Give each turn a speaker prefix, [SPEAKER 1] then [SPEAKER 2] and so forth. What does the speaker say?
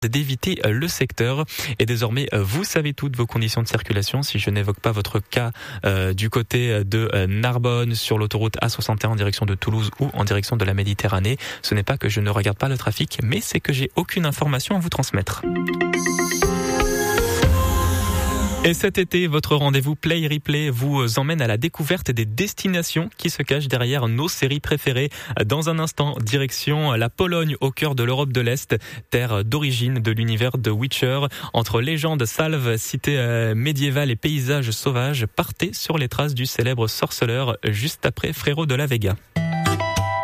[SPEAKER 1] d'éviter le secteur. Et désormais, vous savez toutes vos conditions de circulation. Si je n'évoque pas votre cas du côté de Narbonne sur l'autoroute A61 en direction de Toulouse ou en direction de la Méditerranée, ce n'est pas que je ne regarde pas le trafic, mais c'est que j'ai aucune information à vous transmettre. Et cet été, votre rendez-vous Play Replay vous emmène à la découverte des destinations qui se cachent derrière nos séries préférées. Dans un instant, direction la Pologne au cœur de l'Europe de l'Est, terre d'origine de l'univers de Witcher. Entre légendes, salves, cités médiévales et paysages sauvages, partez sur les traces du célèbre sorceleur juste après Frérot de la Vega.